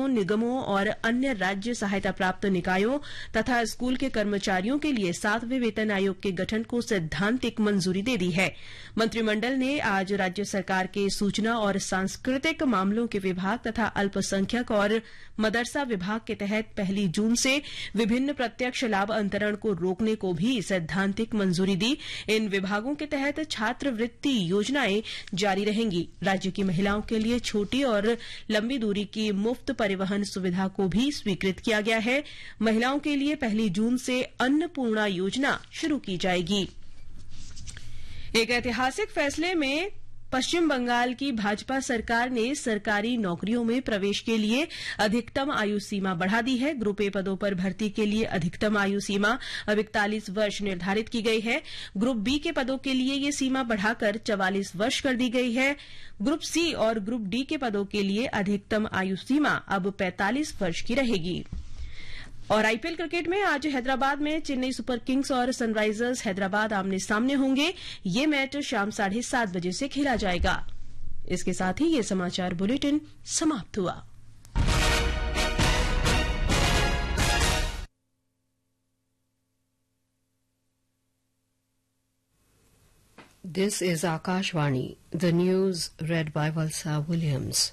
परिषदों, निगमों और अन्य राज्य सहायता प्राप्त निकायों तथा स्कूल के कर्मचारियों के लिए 7वें वेतन आयोग के गठन को सैद्धांतिक मंजूरी दे दी है। मंत्रिमंडल ने आज राज्य सरकार के सूचना और सांस्कृतिक मामलों के विभाग तथा अल्पसंख्यक और मदरसा विभाग के तहत 1 जून से विभिन्न प्रत्यक्ष लाभ अंतरण को रोकने को भी सैद्धांतिक मंजूरी दी। इन विभागों के तहत छात्रवृत्ति योजनाएं जारी रहेंगी। राज्य की महिलाओं के लिए छोटी और लंबी दूरी की मुफ्त परिवहन सुविधा को भी स्वीकृत किया गया है। महिलाओं के लिए 1 जून से अन्नपूर्णा योजना शुरू की जाएगी। एक ऐतिहासिक फैसले में पश्चिम बंगाल की भाजपा सरकार ने सरकारी नौकरियों में प्रवेश के लिए अधिकतम आयु सीमा बढ़ा दी है। ग्रुप ए पदों पर भर्ती के लिए अधिकतम आयु सीमा अब 41 वर्ष निर्धारित की गई है। ग्रुप बी के पदों के लिए ये सीमा बढ़ाकर 44 वर्ष कर दी गई है। ग्रुप सी और ग्रुप डी के पदों के लिए अधिकतम आयु सीमा अब 45 वर्ष की रहेगी। और आईपीएल क्रिकेट में आज हैदराबाद में चेन्नई सुपर किंग्स और सनराइजर्स हैदराबाद आमने सामने होंगे। ये मैच शाम 7:30 बजे से खेला जाएगा। इसके साथ ही ये समाचार बुलेटिन समाप्त हुआ। This is Akashvani, the news read by Valsa Williams.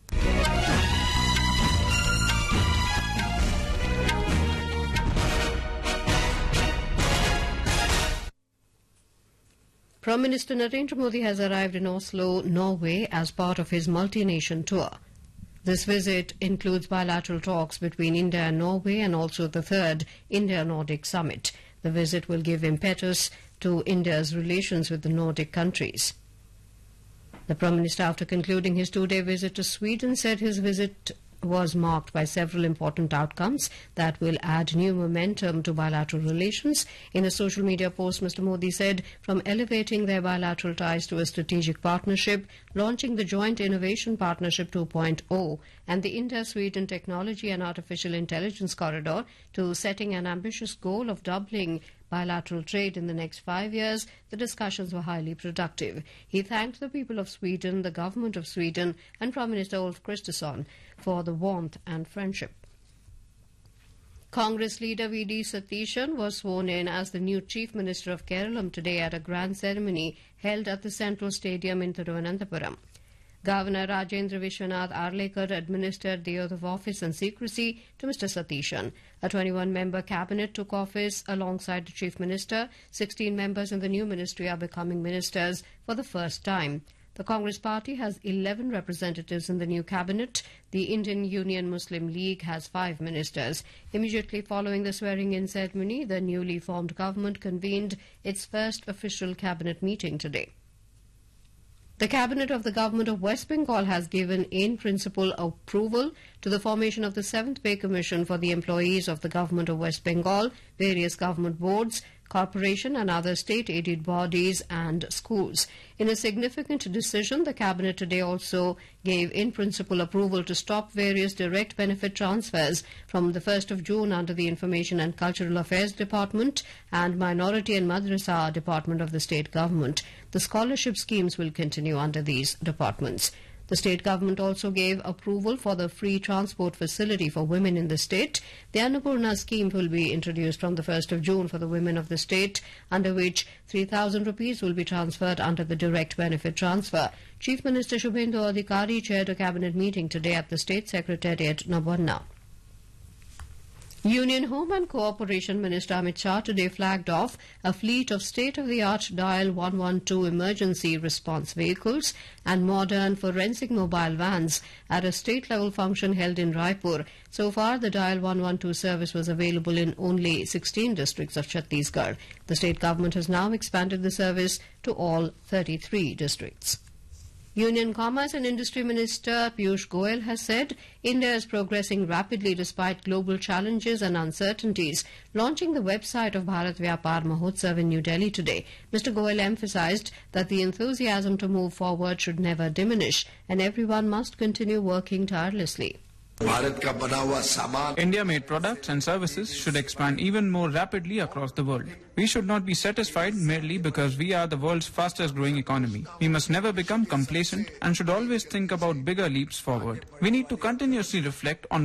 Prime Minister Narendra Modi has arrived in Oslo, Norway as part of his multi-nation tour. This visit includes bilateral talks between India and Norway and also the third India-Nordic summit. The visit will give impetus to India's relations with the Nordic countries. The Prime Minister, after concluding his two-day visit to Sweden, said his visit was marked by several important outcomes that will add new momentum to bilateral relations. In a social media post, Mr. Modi said, from elevating their bilateral ties to a strategic partnership, launching the Joint Innovation Partnership 2.0 and the India-Sweden Technology and Artificial Intelligence Corridor, to setting an ambitious goal of doubling bilateral trade in the next 5 years, the discussions were highly productive. He thanked the people of Sweden, the government of Sweden and Prime Minister Ulf Kristersson for the warmth and friendship. Congress leader V.D. Satishan was sworn in as the new Chief Minister of Kerala today at a grand ceremony held at the Central Stadium in Thiruvananthapuram. Governor Rajendra Vishwanath Arlekar administered the oath of office and secrecy to Mr. Satishan. A 21-member cabinet took office alongside the Chief Minister. 16 members in the new ministry are becoming ministers for the first time. The Congress party has 11 representatives in the new cabinet. The Indian Union Muslim League has 5 ministers. Immediately following the swearing-in ceremony, the newly formed government convened its first official cabinet meeting today. The Cabinet of the Government of West Bengal has given in principle approval to the formation of the 7th Pay Commission for the employees of the Government of West Bengal, various government boards, corporation and other state-aided bodies and schools. In a significant decision, the Cabinet today also gave in principle approval to stop various direct benefit transfers from the 1st of June under the Information and Cultural Affairs Department and Minority and Madrasa Department of the state government. The scholarship schemes will continue under these departments. The state government also gave approval for the free transport facility for women in the state. The Annapurna scheme will be introduced from the 1st of June for the women of the state, under which 3,000 rupees will be transferred under the direct benefit transfer. Chief Minister Shubhendu Adhikari chaired a cabinet meeting today at the State Secretariat, Nabarna. Union Home and Cooperation Minister Amit Shah today flagged off a fleet of state-of-the-art Dial 112 emergency response vehicles and modern forensic mobile vans at a state-level function held in Raipur. So far, the Dial 112 service was available in only 16 districts of Chhattisgarh. The state government has now expanded the service to all 33 districts. Union Commerce and Industry Minister Piyush Goyal has said India is progressing rapidly despite global challenges and uncertainties. Launching the website of Bharat Vyapar Mahotsav in New Delhi today, Mr. Goyal emphasized that the enthusiasm to move forward should never diminish and everyone must continue working tirelessly. India-made products and services should expand even more rapidly across the world. We should not be satisfied merely because we are the world's fastest-growing economy. We must never become complacent and should always think about bigger leaps forward. We need to continuously reflect on